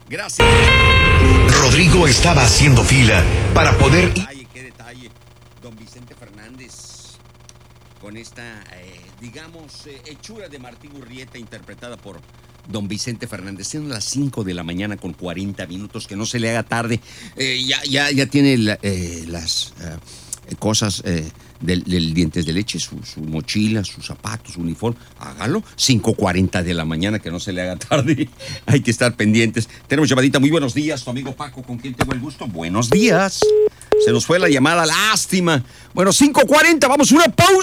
Gracias. Rodrigo estaba haciendo fila para poder... Qué detalle. Don Vicente Fernández, con esta, hechura de Martí Gurrieta interpretada por don Vicente Fernández. Siendo las 5 de la mañana con 40 minutos, que no se le haga tarde. Ya tiene las cosas del dientes de leche, su mochila, sus zapatos, su uniforme. Hágalo. 5:40 de la mañana, que no se le haga tarde. Hay que estar pendientes. Tenemos llamadita. Muy buenos días, tu amigo Paco, ¿con quién tengo el gusto? Buenos días. Se nos fue la llamada, lástima. Bueno, 5:40, vamos a una pausa.